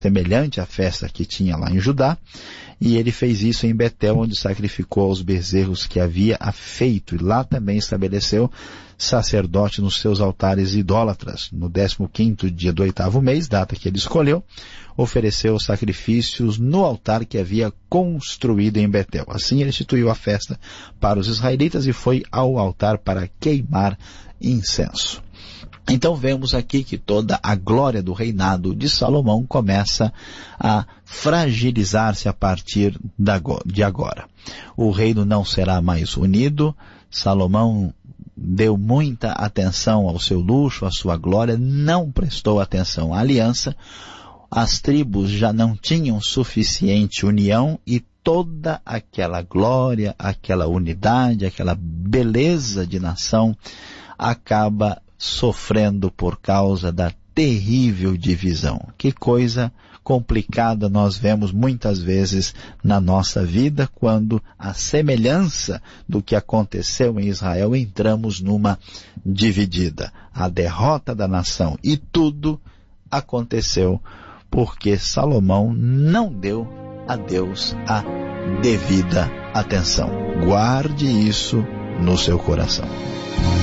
semelhante à festa que tinha lá em Judá, e ele fez isso em Betel, onde sacrificou aos bezerros que havia feito, e lá também estabeleceu sacerdote nos seus altares idólatras. No 15º dia do 8º mês, data que ele escolheu, ofereceu sacrifícios no altar que havia construído em Betel. Assim ele instituiu a festa para os israelitas e foi ao altar para queimar incenso. Então vemos aqui que toda a glória do reinado de Salomão começa a fragilizar-se a partir de agora. O reino não será mais unido. Salomão deu muita atenção ao seu luxo, à sua glória, não prestou atenção à aliança. As tribos já não tinham suficiente união e toda aquela glória, aquela unidade, aquela beleza de nação acaba sofrendo por causa da terrível divisão. Que coisa complicada nós vemos muitas vezes na nossa vida, quando a semelhança do que aconteceu em Israel, entramos numa dividida. A derrota da nação, e tudo aconteceu porque Salomão não deu a Deus a devida atenção. Guarde isso no seu coração.